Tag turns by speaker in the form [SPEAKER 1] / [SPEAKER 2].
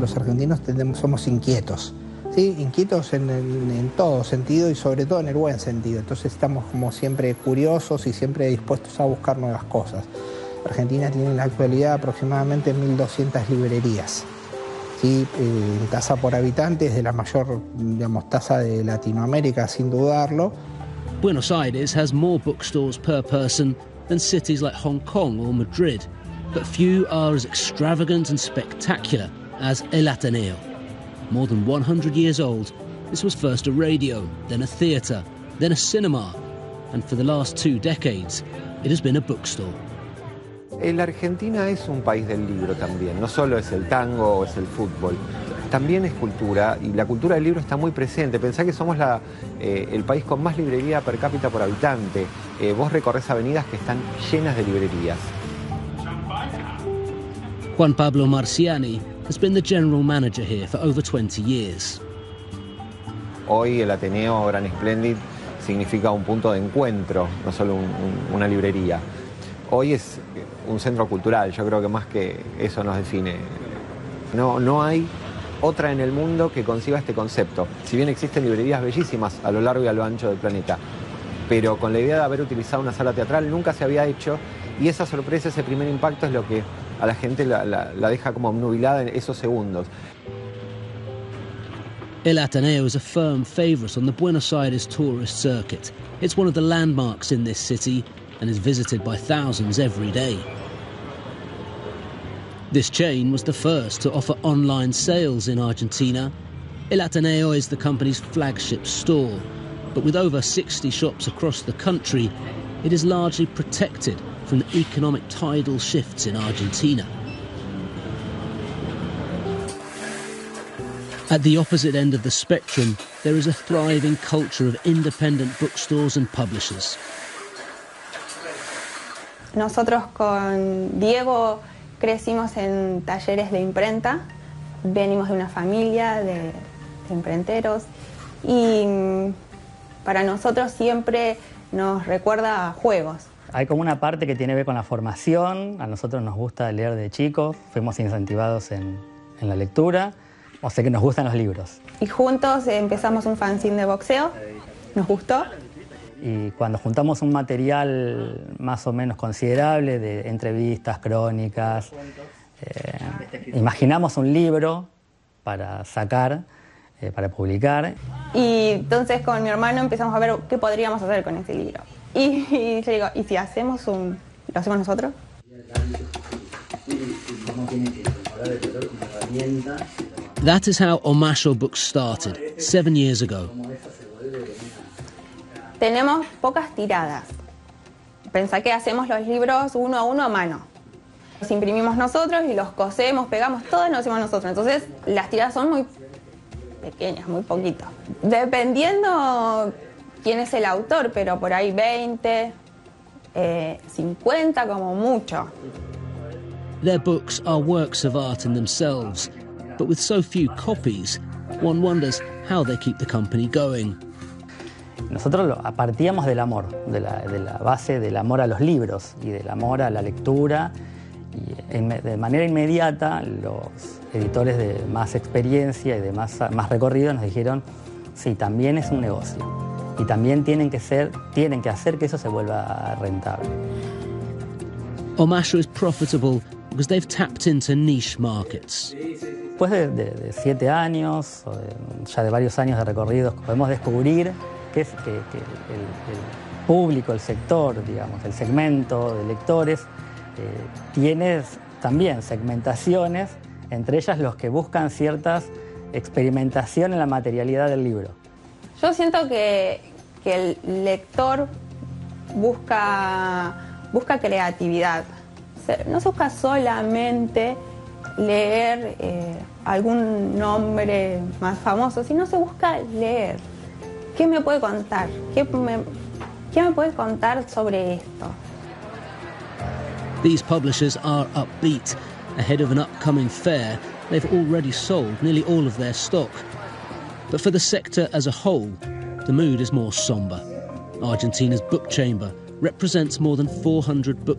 [SPEAKER 1] los argentinos somos inquietos, ¿sí? Inquietos en todo sentido y sobre todo en el buen sentido. Entonces estamos como siempre curiosos y siempre dispuestos a buscar nuevas cosas. Argentina tiene en la actualidad aproximadamente 1.200 librerías. ¿Sí? En tasa por habitante es de la mayor, digamos, tasa de Latinoamérica, sin dudarlo.
[SPEAKER 2] Buenos Aires has more bookstores per person than cities like Hong Kong or Madrid, but few are as extravagant and spectacular as El Ateneo. More than 100 years old, this was first a radio, then a theatre, then a cinema, and for the last 2 decades, it has been a bookstore.
[SPEAKER 3] La Argentina es un país del libro también, no solo es el tango o es el fútbol, también es cultura, y la cultura del libro está muy presente. Pensá que somos el país con más librería per cápita por habitante. Vos recorres avenidas que están llenas de librerías.
[SPEAKER 2] Juan Pablo Marciani has been the general manager here for over 20 years.
[SPEAKER 3] Hoy el Ateneo Gran Splendid significa un punto de encuentro, no solo una librería. Hoy es un centro cultural, yo creo que más que eso nos define. No hay otra en el mundo que conciba este concepto. Si bien existen librerías bellísimas a lo largo y a lo ancho del planeta, pero con la idea de haber utilizado una sala teatral nunca se había hecho, y esa sorpresa, ese primer impacto es lo que a la gente la deja como obnubilada en esos segundos.
[SPEAKER 2] El Ateneo is a firm favourite on the Buenos Aires tourist circuit. It's one of the landmarks in this city and is visited by thousands every day. This chain was the first to offer online sales in Argentina. El Ateneo is the company's flagship store, but with over 60 shops across the country, it is largely protected from the economic tidal shifts in Argentina. At the opposite end of the spectrum, there is a thriving culture of independent bookstores and publishers.
[SPEAKER 4] Nosotros con Diego crecimos en talleres de imprenta, venimos de una familia de imprenteros y para nosotros siempre nos recuerda a juegos.
[SPEAKER 5] Hay como una parte que tiene que ver con la formación. A nosotros nos gusta leer de chicos, fuimos incentivados en la lectura, o sea que nos gustan los libros.
[SPEAKER 4] Y juntos empezamos un fanzine de boxeo, nos gustó.
[SPEAKER 5] Y cuando juntamos un material más o menos considerable de entrevistas, crónicas, imaginamos un libro para sacar, para publicar.
[SPEAKER 4] Y entonces con mi hermano empezamos a ver qué podríamos hacer con ese libro. Y yo digo, ¿y si hacemos lo hacemos nosotros?
[SPEAKER 2] That is how Omasho Books started 7 years ago.
[SPEAKER 4] Tenemos pocas tiradas. Pensá que hacemos los libros uno a uno a mano. Los imprimimos nosotros y los cosemos, pegamos, todo lo hacemos nosotros. Entonces las tiradas son muy pequeñas, muy poquito. Dependiendo quién es el autor, pero por ahí 20, 50 como mucho.
[SPEAKER 2] Their books are works of art in themselves, but with so few copies, one wonders how they keep the company going.
[SPEAKER 5] Nosotros partíamos del amor, de la base del amor a los libros y del amor a la lectura. Y de manera inmediata, los editores de más experiencia y de más recorrido nos dijeron, sí, también es un negocio. Y también tienen que hacer que eso se vuelva rentable.
[SPEAKER 2] Omasho is profitable because they've tapped into niche markets.
[SPEAKER 5] Después de 7 años, ya de varios años de recorridos, podemos descubrir que el público, el sector, digamos, el segmento de lectores, tiene también segmentaciones, entre ellas los que buscan ciertas experimentación en la materialidad del libro.
[SPEAKER 4] Yo siento que el lector busca creatividad. No se busca solamente leer algún nombre más famoso, sino se busca leer. ¿Qué me puede contar? ¿Qué me puede contar sobre esto?
[SPEAKER 2] These publishers are upbeat. Ahead of an upcoming fair, they've already sold nearly all of their stock. But for the sector as a whole, the mood is more somber. Argentina's book chamber represents more than 400 book